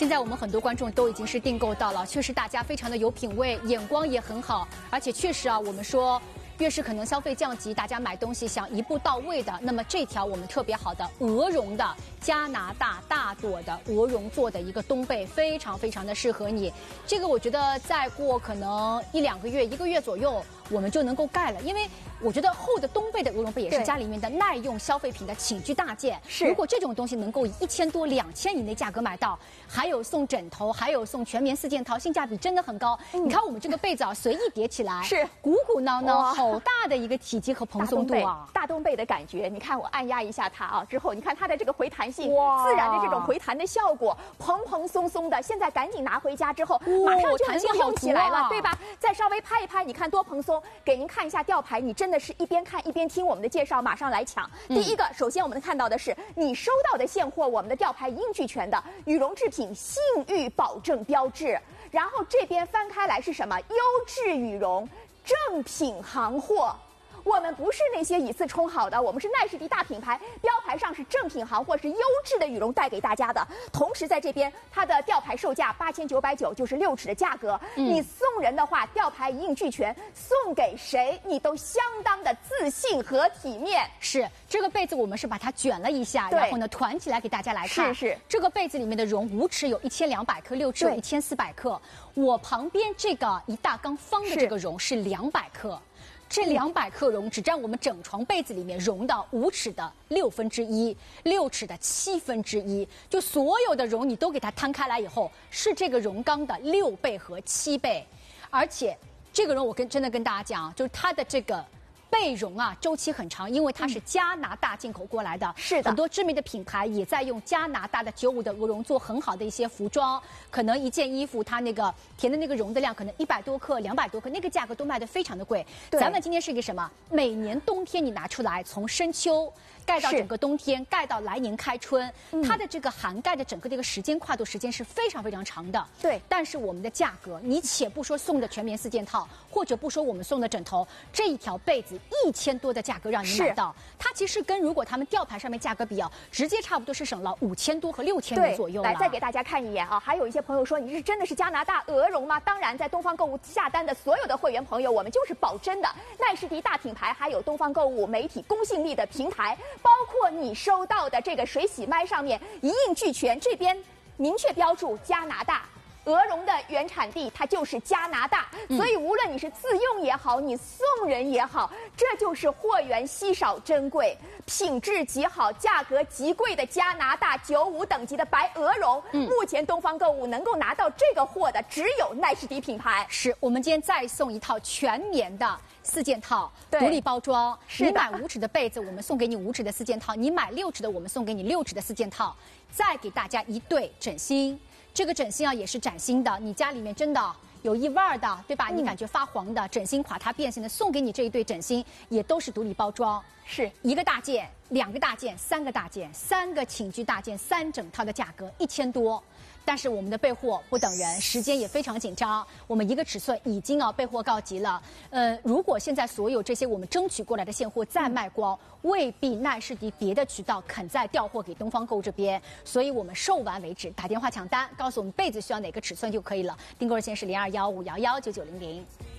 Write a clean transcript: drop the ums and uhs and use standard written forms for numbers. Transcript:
现在我们很多观众都已经是订购到了，确实大家非常的有品味，眼光也很好，而且确实啊，我们说。 越是可能消费降级，大家买东西想一步到位的，那么这条我们特别好的鹅绒的加拿大大朵的鹅绒做的一个冬被，非常非常的适合你。这个我觉得再过可能1、2个月、1个月左右，我们就能够盖了，因为我觉得厚的冬被的鹅绒被也是家里面的耐用消费品的寝具大件。是，如果这种东西能够以1000多、2000以内价格买到，还有送枕头，还有送全棉4件套，性价比真的很高。你看我们这个被子啊，随意叠起来，是鼓鼓囊囊，好大的一个体积和蓬松度啊！ 大冬被的感觉，你看我按压一下它啊，之后你看它的这个回弹性，自然的这种回弹的效果，蓬蓬松松的。现在赶紧拿回家之后，马上就能够用起来了，对吧？再稍微拍一拍，你看多蓬松。给您看一下吊牌，你真的是一边看一边听我们的介绍，马上来抢。第一个，首先我们看到的是你收到的现货，我们的吊牌一应俱全的羽绒制品信誉保证标志。然后这边翻开来是什么？优质羽绒。 正品行货，我们不是那些以次充好的，我们是奈士迪大品牌，标牌上是正品行货，是优质的羽绒带给大家的。同时在这边，它的吊牌售价8990，就是6尺的价格。你送人的话，吊牌一应俱全，送给谁你都相当的自信和体面。 是这个被子，我们是把它卷了一下，然后呢团起来给大家来看。是这个被子里面的绒，5尺有1200克，6尺有1400克。我旁边这个一大缸方的这个绒是200克。 这200克绒只占我们整床被子里面绒的5尺的1/6，6尺的1/7，就所有的绒你都给它摊开来以后，是这个绒缸的6倍和7倍，而且这个绒我真的跟大家讲，就是它的这个。 被绒啊，周期很长，因为它是加拿大进口过来的。是的，很多知名的品牌也在用加拿大的95的鹅绒做很好的一些服装。可能一件衣服它那个填的那个绒的量可能100多克、200多克，那个价格都卖得非常的贵。咱们今天是一个什么？每年冬天你拿出来，从深秋盖到整个冬天，盖到来年开春，它的这个涵盖的整个这个时间跨度时间是非常非常长的。对，但是我们的价格，你且不说送的全棉4件套，或者不说我们送的枕头，这一条被子。 1000多的价格让你买到，它其实跟如果他们吊牌上面价格比较，直接差不多是省了5000多和6000多左右了。来， 再给大家看一眼啊！还有一些朋友说你是真的是加拿大鹅绒吗？当然，在东方购物下单的所有的会员朋友，我们就是保真的奈士迪大品牌，还有东方购物媒体公信力的平台，包括你收到的这个水洗麦上面一应俱全，这边明确标注加拿大。 鹅绒的原产地它就是加拿大，所以无论你是自用也好，你送人也好，这就是货源稀少珍贵、品质极好、价格极贵的加拿大95等级的白鹅绒。目前东方购物能够拿到这个货的只有奈士迪品牌。 是我们今天再送一套全棉的4件套，独立包装。你买5尺的被子，我们送给你5尺的4件套；你买6尺的，我们送给你6尺的4件套。再给大家一对枕芯。 这个枕芯啊也是崭新的，你家里面真的有异味的，对吧？你感觉发黄的枕芯垮塌变形的，送给你这一对枕芯也都是独立包装，是1个大件、2个大件、3个大件、3个寝具大件，3整套的价格1000多。 但是我们的备货不等人，时间也非常紧张。我们1个尺寸已经备货告急了。如果现在所有这些我们争取过来的现货再卖光，未必奈士迪别的渠道肯再调货给东方购这边，所以我们售完为止，打电话抢单，告诉我们被子需要哪个尺寸就可以了。订购热线是0215119900。